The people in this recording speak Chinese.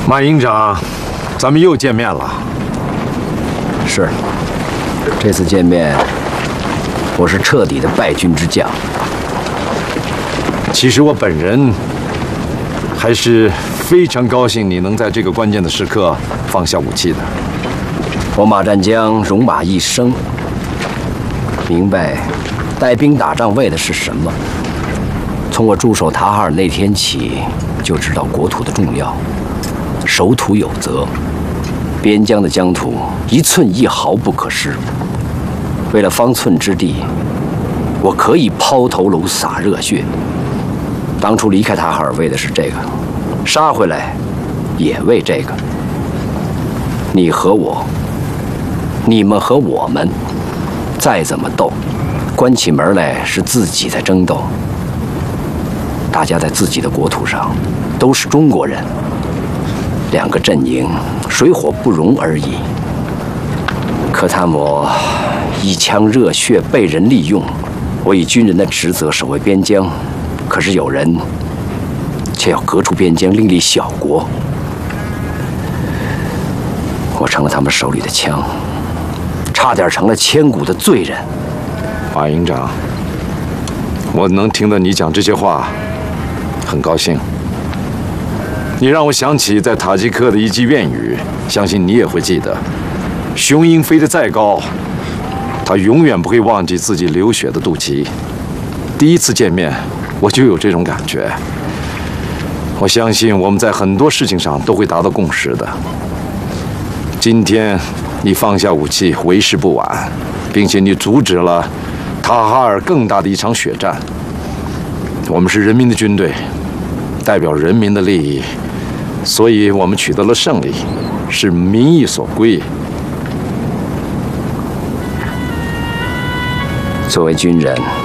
马营长，咱们又见面了。 是，这次见面，我是彻底的败军之将。 其实我本人还是非常高兴你能在这个关键的时刻放下武器的。 我马占江戎马一生，明白带兵打仗为的是什么。从我驻守塔哈尔那天起，就知道国土的重要，守土有责。边疆的疆土一寸一毫不可失。为了方寸之地，我可以抛头颅洒热血。当初离开塔哈尔为的是这个，杀回来也为这个。你和我，你们和我们，再怎么斗，关起门来是自己在争斗。大家在自己的国土上都是中国人，两个阵营水火不容而已。可他我一腔热血被人利用，我以军人的职责守卫边疆，可是有人却要隔出边疆另立小国，我成了他们手里的枪，差点成了千古的罪人。 马营长，我能听到你讲这些话，很高兴。你让我想起在塔吉克的一句谚语，相信你也会记得：雄鹰飞得再高，它永远不会忘记自己流血的肚脐。第一次见面，我就有这种感觉。我相信我们在很多事情上都会达到共识的。今天你放下武器，为时不晚，并且你阻止了塔哈尔更大的一场血战。我们是人民的军队，代表人民的利益，所以我们取得了胜利，是民意所归。 作为军人，